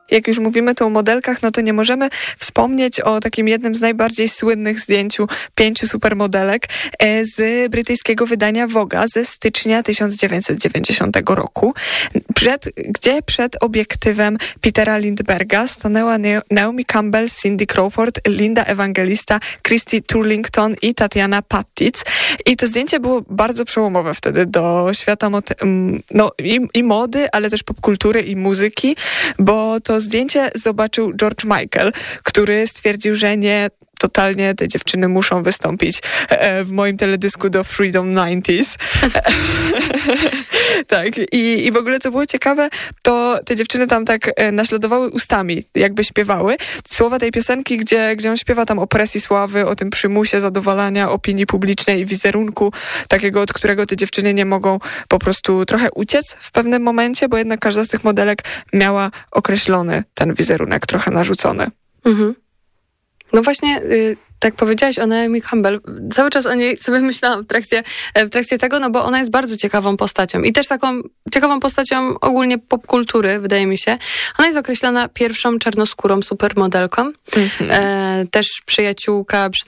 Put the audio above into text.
Jak już mówimy tu o modelkach, no to nie możemy wspomnieć o takim jednym z najbardziej słynnych zdjęciu 5 supermodelek z brytyjskiego wydania Vogue'a ze stycznia 1990 roku, gdzie przed obiektywem Petera Lindbergha stanęła Naomi Campbell, Cindy Crawford, Linda Evangelista, Christy Turlington i Tatiana Patitz. I to zdjęcie było bardzo przełomowe wtedy do świata i mody, ale też popkultury i muzyki, bo to zdjęcie zobaczył George Michael, który stwierdził, że nie, totalnie te dziewczyny muszą wystąpić w moim teledysku do Freedom 90s. Tak. I w ogóle co było ciekawe, to te dziewczyny tam tak naśladowały ustami, jakby śpiewały. Słowa tej piosenki, gdzie on śpiewa tam o presji sławy, o tym przymusie zadowalania opinii publicznej i wizerunku, takiego, od którego te dziewczyny nie mogą po prostu trochę uciec w pewnym momencie, bo jednak każda z tych modelek miała określony ten wizerunek, trochę narzucony. Mhm. No właśnie, tak powiedziałaś o Naomi Campbell. Cały czas o niej sobie myślałam w trakcie tego, no bo ona jest bardzo ciekawą postacią. I też taką ciekawą postacią ogólnie popkultury, wydaje mi się. Ona jest określana pierwszą czarnoskórą supermodelką. Też przyjaciółka